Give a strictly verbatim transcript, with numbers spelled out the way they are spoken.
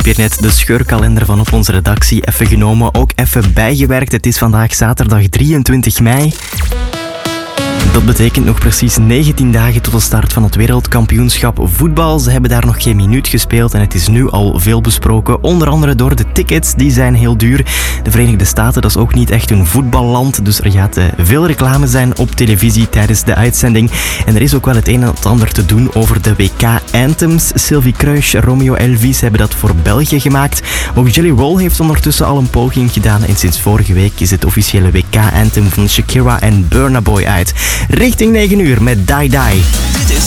hier net de scheurkalender van op onze redactie even genomen. Ook even bijgewerkt. Het is vandaag zaterdag drieëntwintig mei. Dat betekent nog precies negentien dagen tot de start van het wereldkampioenschap voetbal. Ze hebben daar nog geen minuut gespeeld en het is nu al veel besproken. Onder andere door de tickets, die zijn heel duur. De Verenigde Staten, dat is ook niet echt een voetballand. Dus er gaat uh, veel reclame zijn op televisie tijdens de uitzending. En er is ook wel het een en het ander te doen over de W K-anthems. Sylvie Kruijs, Romeo Elvis hebben dat voor België gemaakt. Ook Jelly Roll heeft ondertussen al een poging gedaan. En sinds vorige week is het officiële W K-anthem van Shakira en Burna Boy uit. Richting negen uur met Die Die. Dit is